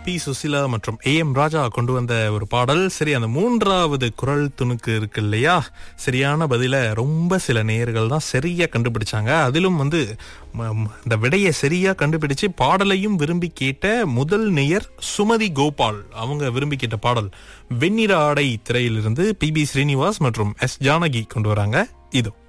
B Susheela மற்றும் AM ராஜா கொண்டு வந்த ஒரு பாடல். சரி, அந்த மூன்றாவது குரல் துணுக்கு இருக்கு இல்லையா, சரியான பதில ரொம்ப சில நேயர்கள் தான் சரியா கண்டுபிடிச்சாங்க. அதிலும் இந்த விடையை சரியா கண்டுபிடிச்சு பாடலையும் விரும்பி கேட்ட முதல் நேயர் சுமதி கோபால். அவங்க விரும்பி கேட்ட பாடல் வெண்ணிற ஆடை திரையிலிருந்து PB ஸ்ரீனிவாஸ் மற்றும் S ஜானகி கொண்டு வராங்க. இதோ